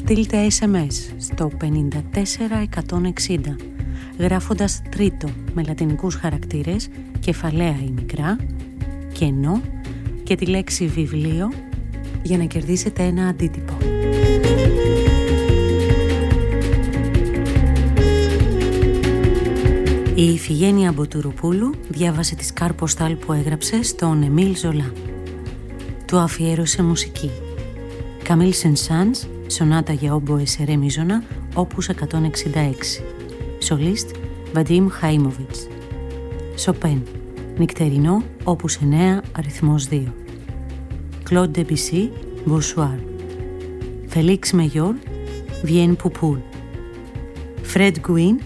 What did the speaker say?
στείλτε SMS στο 54160 γράφοντας τρίτο με λατινικούς χαρακτήρες, κεφαλαία ή μικρά, κενό και τη λέξη βιβλίο για να κερδίσετε ένα αντίτυπο. Η Ιφηγένεια Μποτουρουπούλου διάβασε τη σκάρποστάλ που έγραψε στον Εμίλ Ζολά. Του αφιέρωσε μουσική. Καμίλ Σεν-Σάνς, σονάτα για όμποε σε ρε μίζωνα, όπους 166. Σολίστ, Βαντίμ Χαΐμοβιτς. Σοπέν, νυκτερινό, όπους 9, αριθμός 2. Κλοντ Ντεμπισί, Μποσουάρ. Φελίξ Μεγιόρ, Βιέν Πουπούλ. Φρέντ Γκουίν,